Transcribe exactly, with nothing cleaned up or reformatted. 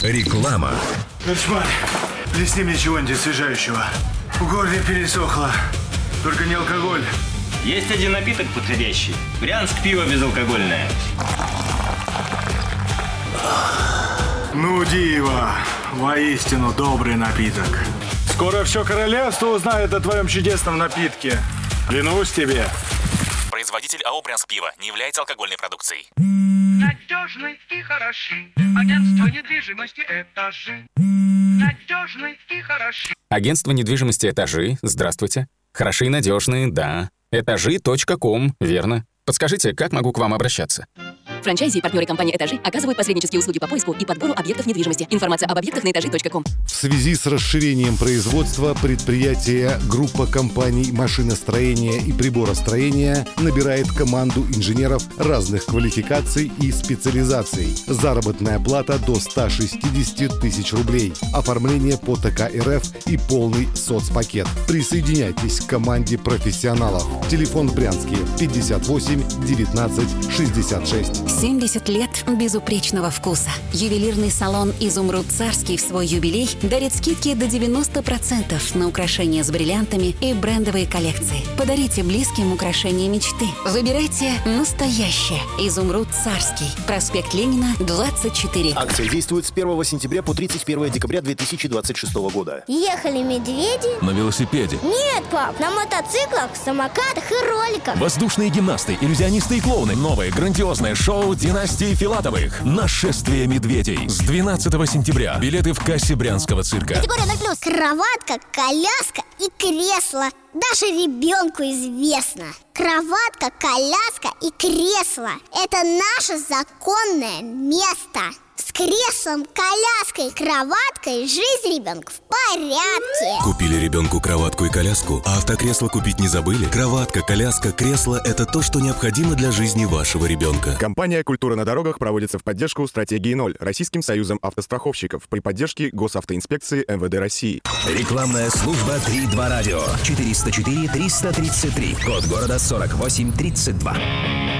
Реклама. Корчмарь, плесни мне чего-нибудь освежающего. В горле пересохло. Только не алкоголь. Есть один напиток подходящий. Брянск пиво безалкогольное. Ну, диво. Воистину добрый напиток. Скоро все королевство узнает о твоем чудесном напитке. Клянусь тебе. Производитель АО «Брянск пиво» не является алкогольной продукцией. Надежный и хороший. Агентство недвижимости «Этажи». Надежный и хороший. Агентство недвижимости «Этажи». Здравствуйте. Хорошие и надежные, да. Этажи точка ком, верно. Подскажите, как могу к вам обращаться? Франчайзи и партнеры компании «Этажи» оказывают посреднические услуги по поиску и подбору объектов недвижимости. Информация об объектах на этажи точка ком. В связи с расширением производства предприятие группа компаний машиностроения и приборостроения набирает команду инженеров разных квалификаций и специализаций. Заработная плата до ста шестидесяти тысяч рублей. Оформление по ТК РФ и полный соцпакет. Присоединяйтесь к команде профессионалов. Телефон в Брянске пятьдесят восемь девятнадцать шестьдесят шесть. семьдесят лет безупречного вкуса. Ювелирный салон «Изумруд Царский» в свой юбилей дарит скидки до девяноста процентов на украшения с бриллиантами и брендовые коллекции. Подарите близким украшения мечты. Выбирайте настоящее. «Изумруд Царский». Проспект Ленина, двадцать четыре. Акция действует с первого сентября по тридцать первое декабря две тысячи двадцать шестого года. Ехали медведи. На велосипеде. Нет, пап, на мотоциклах, самокатах и роликах. Воздушные гимнасты, иллюзионисты и клоуны. Новое грандиозное шоу династии Филатовых. Нашествие медведей. С двенадцатого сентября. Билеты в кассе Брянского цирка. Категория ноль плюс. Кроватка, коляска и кресло. Даже ребенку известно. Кроватка, коляска и кресло. Это наше законное место. С креслом, коляской, кроваткой жизнь ребенка в порядке. Купили ребенку кроватку и коляску, а автокресло купить не забыли? Кроватка, коляска, кресло – это то, что необходимо для жизни вашего ребенка. Компания «Культура на дорогах» проводится в поддержку стратегии ноль Российским союзом автостраховщиков при поддержке Госавтоинспекции эм вэ дэ России. Рекламная служба три два радио. четыреста четыре триста тридцать три. Код города сорок восемь тридцать два.